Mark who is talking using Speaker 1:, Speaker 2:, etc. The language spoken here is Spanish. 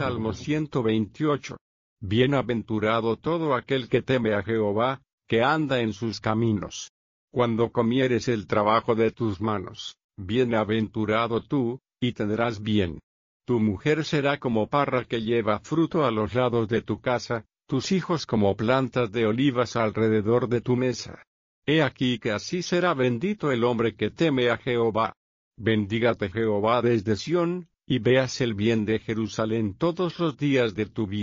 Speaker 1: Salmo 128. Bienaventurado todo aquel que teme a Jehová, que anda en sus caminos. Cuando comieres el trabajo de tus manos, bienaventurado tú, y tendrás bien. Tu mujer será como parra que lleva fruto a los lados de tu casa, tus hijos como plantas de olivas alrededor de tu mesa. He aquí que así será bendito el hombre que teme a Jehová. Bendígate Jehová desde Sión, y veas el bien de Jerusalén todos los días de tu vida.